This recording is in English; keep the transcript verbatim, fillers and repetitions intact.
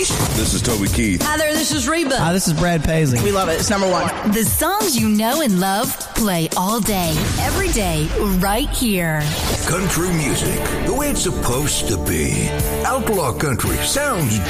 This is Toby Keith. Hi there, this is Reba. Hi, this is Brad Paisley. We love it. It's number one. The songs you know and love play all day, every day, right here. Country music, the way it's supposed to be. Outlaw country sounds